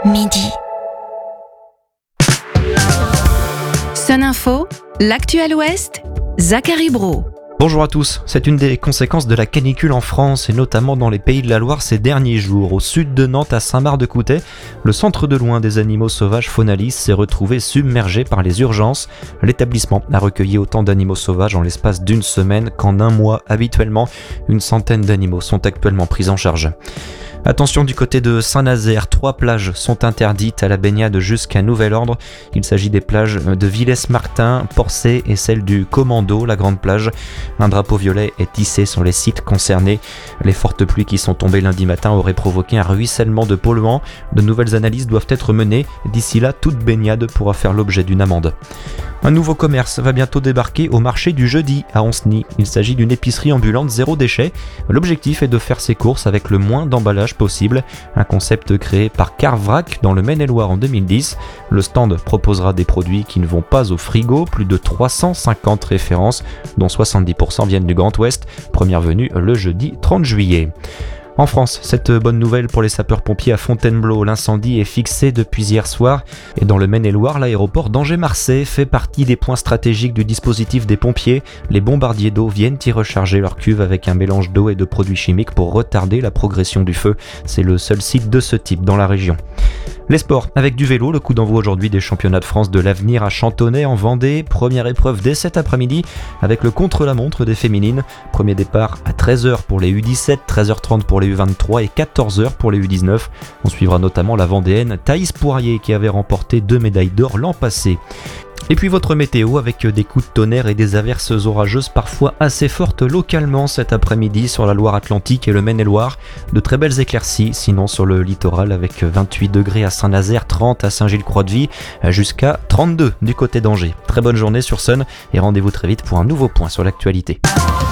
midi. Sun Info, l'actu à l'Ouest, Zachary Brault. Bonjour à tous, c'est une des conséquences de la canicule en France et notamment dans les Pays de la Loire ces derniers jours. Au sud de Nantes, à Saint-Marc-de-Coutais, le centre de loin des animaux sauvages Faunalis s'est retrouvé submergé par les urgences. L'établissement a recueilli autant d'animaux sauvages en l'espace d'une semaine qu'en un mois. Habituellement, une centaine d'animaux sont actuellement pris en charge. Attention du côté de Saint-Nazaire, 3 plages sont interdites à la baignade jusqu'à nouvel ordre. Il s'agit des plages de Villers-Martin, Porcé et celle du Commando, la grande plage. Un drapeau violet est tissé sur les sites concernés. Les fortes pluies qui sont tombées lundi matin auraient provoqué un ruissellement de polluants. De nouvelles analyses doivent être menées. D'ici là, toute baignade pourra faire l'objet d'une amende. Un nouveau commerce va bientôt débarquer au marché du jeudi à Anceny. Il s'agit d'une épicerie ambulante zéro déchet. L'objectif est de faire ses courses avec le moins d'emballage possible. Un concept créé par Carvrac dans le Maine-et-Loire en 2010. Le stand proposera des produits qui ne vont pas au frigo. Plus de 350 références, dont 70% viennent du Grand Ouest. Première venue le jeudi 30 juillet. En France, cette bonne nouvelle pour les sapeurs-pompiers à Fontainebleau, l'incendie est fixé depuis hier soir et dans le Maine-et-Loire, l'aéroport d'Angers-Marseille fait partie des points stratégiques du dispositif des pompiers. Les bombardiers d'eau viennent y recharger leur cuve avec un mélange d'eau et de produits chimiques pour retarder la progression du feu. C'est le seul site de ce type dans la région. Les sports, avec du vélo, le coup d'envoi aujourd'hui des championnats de France de l'avenir à Chantonnay en Vendée. Première épreuve dès cet après-midi avec le contre-la-montre des féminines. Premier départ à 13h pour les U17, 13h30 pour les U23 et 14h pour les U19. On suivra notamment la Vendéenne Thaïs Poirier qui avait remporté 2 médailles d'or l'an passé. Et puis votre météo avec des coups de tonnerre et des averses orageuses parfois assez fortes localement cet après-midi sur la Loire-Atlantique et le Maine-et-Loire. De très belles éclaircies sinon sur le littoral avec 28 degrés à Saint-Nazaire, 30 à Saint-Gilles-Croix-de-Vie jusqu'à 32 du côté d'Angers. Très bonne journée sur Sun et rendez-vous très vite pour un nouveau point sur l'actualité.